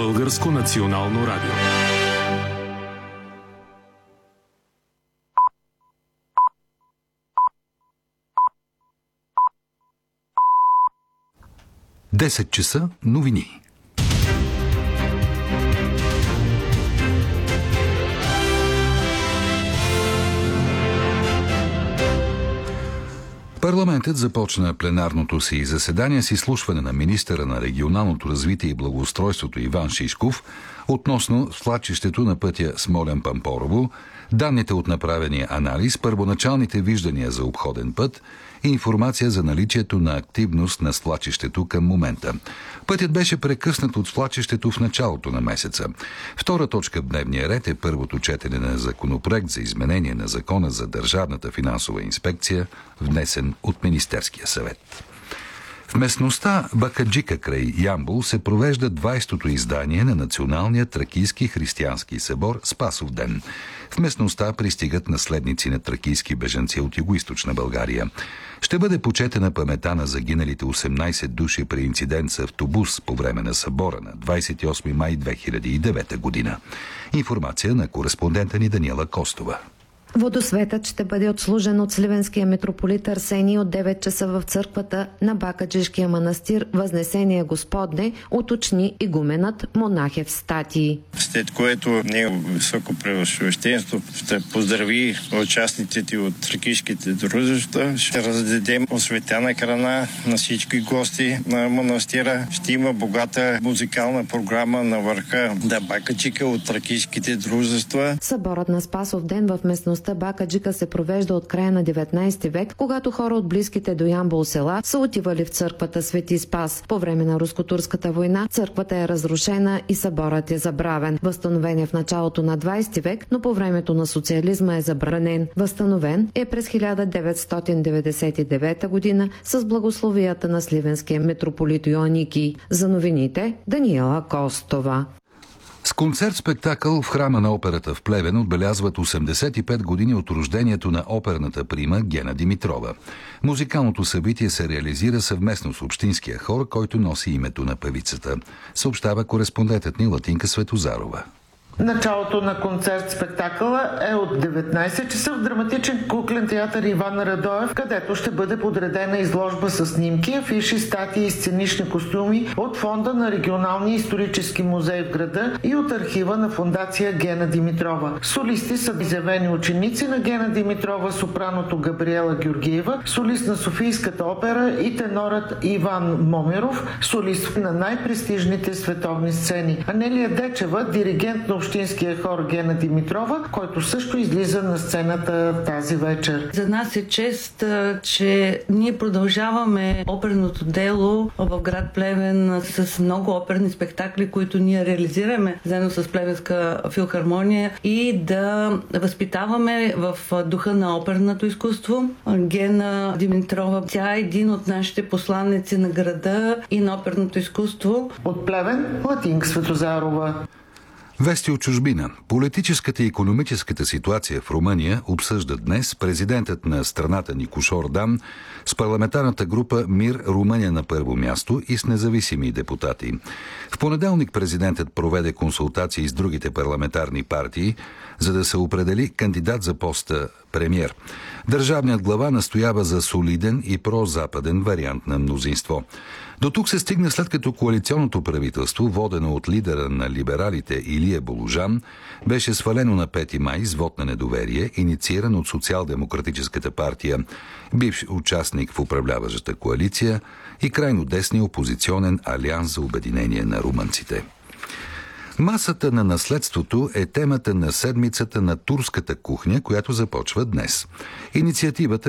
Българско национално радио. Десет часа новини. Парламентът започна пленарното си заседание с изслушване на министъра на регионалното развитие и благоустройството Иван Шишков относно свлачището на пътя Смолян-Пампорово, данните от направения анализ, първоначалните виждания за обходен път и информация за наличието на активност на свлачището към момента. Пътят беше прекъснат от свлачището в началото на месеца. Втора точка в дневния ред е първото четене на законопроект за изменение на Закона за държавната финансова инспекция, внесен от Министерския съвет. В местността Бакаджика край Ямбол се провежда 20-то издание на Националния тракийски християнски събор Спасов ден. В местността пристигат наследници на тракийски бежанци от югоизточна България. Ще бъде почетена памета на загиналите 18 души при инцидент с автобус по време на събора на 28 май 2009 година. Информация на кореспондента ни Даниела Костова. Водосветът ще бъде отслужен от сливенския митрополит Арсений от 9 часа в църквата на Бакаджишкия манастир Възнесение Господне, уточни игуменът монах Евстатий. След което Негово високо превъзсвещенство ще поздрави участниците от тракийските дружества. Ще раздадем осветена храна на всички гости на манастира. Ще има богата музикална програма на върха на Бакаджика от тракийските дружества. Съборът на Спасов ден в местността Бакаджика се провежда от края на 19 век, когато хора от близките до Ямбол села са отивали в църквата Свети Спас. По време на руско-турската война църквата е разрушена и съборът е забравен. Възстановен е в началото на 20 век, но по времето на социализма е забранен. Възстановен е през 1999 година с благословията на сливенския митрополит Йоанникий. За новините Даниела Костова. С концерт-спектакъл в храма на операта в Плевен отбелязват 85 години от рождението на оперната прима Гена Димитрова. Музикалното събитие се реализира съвместно с общинския хор, който носи името на певицата, съобщава кореспондентът ни Латинка Светозарова. Началото на концерт-спектакъла е от 19 часа в драматичен куклен театър Иван Радоев, където ще бъде подредена изложба с снимки, афиши, статии и сценични костюми от фонда на Регионалния исторически музей в града и от архива на фондация Гена Димитрова. Солисти са изявени ученици на Гена Димитрова, сопраното Габриела Георгиева, солист на Софийската опера и тенорът Иван Момиров, солист на най-престижните световни сцени. Анелия Дечева, диригент на общинския хор Гена Димитрова, който също излиза на сцената тази вечер. За нас е чест, че ние продължаваме оперното дело в град Плевен с много оперни спектакли, които ние реализираме заедно с Плевенска филхармония и да възпитаваме в духа на оперното изкуство. Гена Димитрова, тя е един от нашите посланици на града и на оперното изкуство. От Плевен, Латинка Светозарова. Вести от чужбина. Политическата и икономическата ситуация в Румъния обсъждат днес президентът на страната Никош Ордан с парламентарната група Мир Румъния на първо място и с независими депутати. В понеделник президентът проведе консултации с другите парламентарни партии, за да се определи кандидат за поста премиер. Държавният глава настоява за солиден и прозападен вариант на мнозинство. До тук се стигна след като коалиционното правителство, водено от лидера на либералите Илия Болужан, беше свалено на 5 май с вот на недоверие, иницииран от Социал-демократическата партия, бивш участник в управляващата коалиция и крайно десния опозиционен Алианс за обединение на румънците. Масата на наследството е темата на седмицата на турската кухня, която започва днес. Инициативата